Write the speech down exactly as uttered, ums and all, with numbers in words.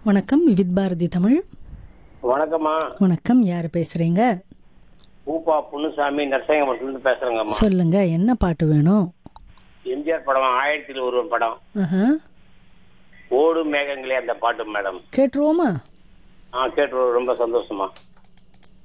வணக்கம் விவித் பாரதி தமிழ். வணக்கம்மா. வணக்கம், யார் பேசுறீங்க? பூப்பா புண்ணுசாமி நரசிங்கபுரத்துலேருந்து பேசுறேங்கம்மா. சொல்லுங்க, என்ன பாட்டு வேணும்? எம்ஜிஆர் படம் ஆயிரத்தில் ஒருவன் படம். ஆஹா, ஓடும் மேகங்களே அந்த பாட்டு மேடம். கேட்டுருவோமா? ஆ கேட்டு ரொம்ப சந்தோஷமா.